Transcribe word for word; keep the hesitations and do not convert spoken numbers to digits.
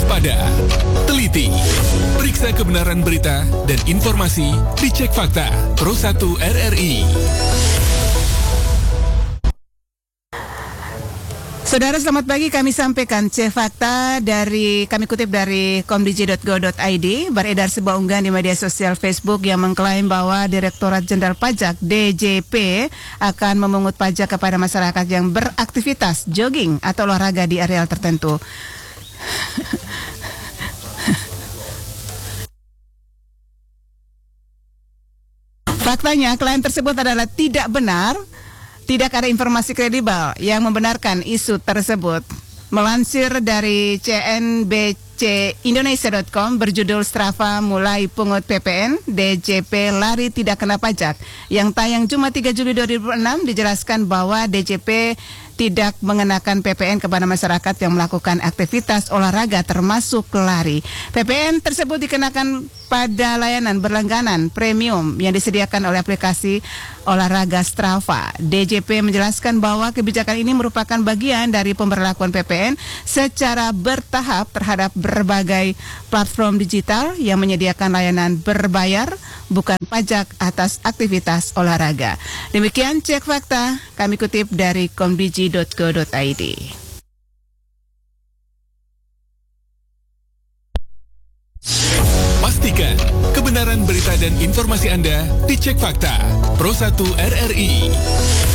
waspada, teliti, periksa kebenaran berita dan informasi di Cek Fakta Pro satu R R I. Saudara, selamat pagi. Kami sampaikan Cek Fakta dari kami kutip dari komdigi titik go titik i d. Beredar sebuah unggahan di media sosial Facebook yang mengklaim bahwa Direktorat Jenderal Pajak D J P akan memungut pajak kepada masyarakat yang beraktivitas jogging atau olahraga di areal tertentu. Faktanya, klaim tersebut adalah tidak benar. Tidak ada informasi kredibel yang membenarkan isu tersebut. Melansir dari C N B C Indonesia titik com berjudul Strava mulai pungut P P N, D J P lari tidak kena pajak. Yang tayang Jumat tiga Juli dua ribu enam dijelaskan bahwa D J P tidak mengenakan P P N kepada masyarakat yang melakukan aktivitas olahraga termasuk lari. P P N tersebut dikenakan pada layanan berlangganan premium yang disediakan oleh aplikasi olahraga Strava. D J P menjelaskan bahwa kebijakan ini merupakan bagian dari pemberlakuan P P N secara bertahap terhadap berbagai platform digital yang menyediakan layanan berbayar bukan pajak atas aktivitas olahraga. Demikian Cek Fakta, kami kutip dari komdigi titik go titik i d. Pastikan kebenaran berita dan informasi Anda di Cek Fakta Pro satu R R I.